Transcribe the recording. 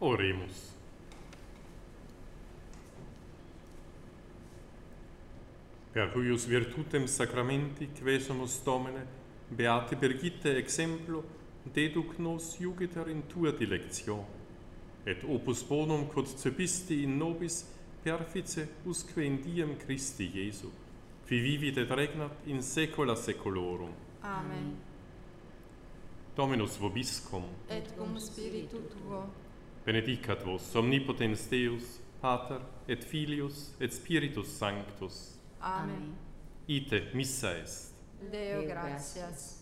Oremus. Per huius virtutem sacramenti quesemus Domine, beate Birgitte exemplo, deduc nos iugiter in tua dilectio, et opus bonum quod cebisti in nobis perfice usque in diem Christi Iesu, qui vivit et regnat in saecula saeculorum. Amen. Dominus vobiscum, Et cum spiritu tuo, benedicat vos omnipotens Deus, Pater, et Filius, et Spiritus Sanctus. Amen. Ite missa est. Deo gratias.